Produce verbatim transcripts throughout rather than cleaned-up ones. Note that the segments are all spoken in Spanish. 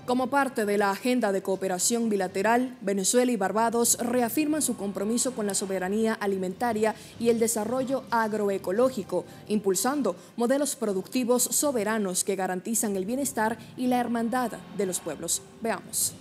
Como parte de la agenda de cooperación bilateral, Venezuela y Barbados reafirman su compromiso con la soberanía alimentaria y el desarrollo agroecológico, impulsando modelos productivos soberanos que garantizan el bienestar y la hermandad de los pueblos. Veamos.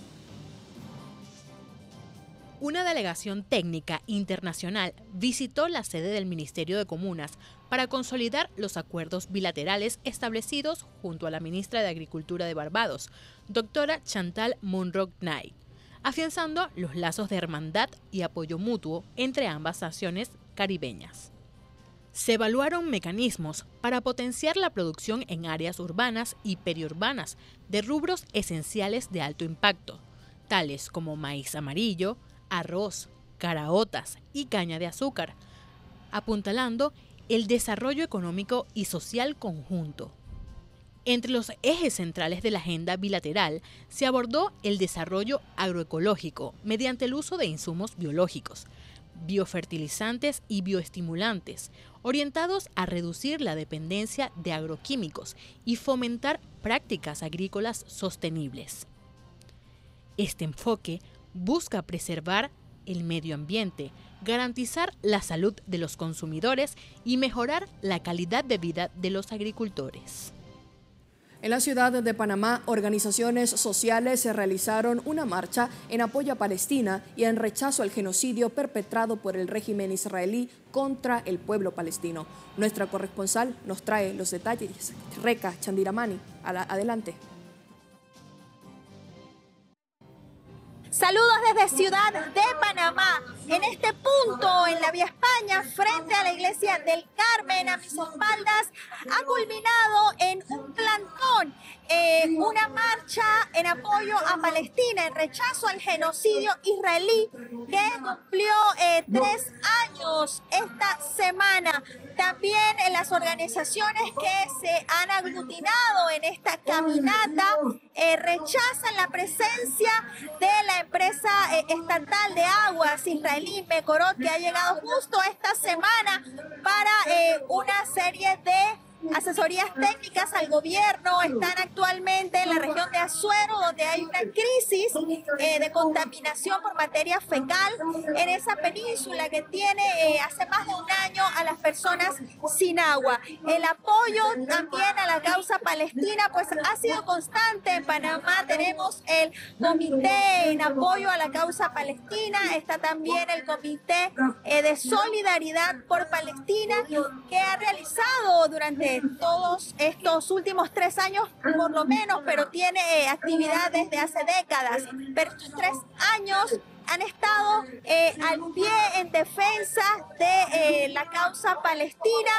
Una delegación técnica internacional visitó la sede del Ministerio de Comunas para consolidar los acuerdos bilaterales establecidos junto a la ministra de Agricultura de Barbados, doctora Chantal Munro-Knight, afianzando los lazos de hermandad y apoyo mutuo entre ambas naciones caribeñas. Se evaluaron mecanismos para potenciar la producción en áreas urbanas y periurbanas de rubros esenciales de alto impacto, tales como maíz amarillo, arroz, caraotas y caña de azúcar, apuntalando el desarrollo económico y social conjunto. Entre los ejes centrales de la agenda bilateral se abordó el desarrollo agroecológico mediante el uso de insumos biológicos, biofertilizantes y bioestimulantes, orientados a reducir la dependencia de agroquímicos y fomentar prácticas agrícolas sostenibles. Este enfoque busca preservar el medio ambiente, garantizar la salud de los consumidores y mejorar la calidad de vida de los agricultores. En la ciudad de Panamá, organizaciones sociales se realizaron una marcha en apoyo a Palestina y en rechazo al genocidio perpetrado por el régimen israelí contra el pueblo palestino. Nuestra corresponsal nos trae los detalles. Reca Chandiramani, adelante. Saludos desde Ciudad de Panamá. En este punto, en la Vía España, frente a la iglesia del Carmen, a mis espaldas, ha culminado en un plantón, eh, una marcha en apoyo a Palestina, en rechazo al genocidio israelí, que cumplió eh, tres años esta semana. También en las organizaciones que se han aglutinado en esta caminata eh, rechazan la presencia de la empresa eh, estatal de aguas israelí Mekorot, que ha llegado justo esta semana para eh, una serie de asesorías técnicas al gobierno. Están actualmente en la región de Azuero, donde hay una crisis eh, de contaminación por materia fecal en esa península que tiene eh, hace más de un año a las personas sin agua. El apoyo también a la causa palestina pues ha sido constante. En Panamá tenemos el comité en apoyo a la causa palestina, está también el comité eh, de solidaridad por Palestina, que ha realizado durante todos estos últimos tres años por lo menos, pero tiene eh, actividad desde hace décadas. Pero estos tres años han estado eh, al pie en defensa de eh, la causa palestina.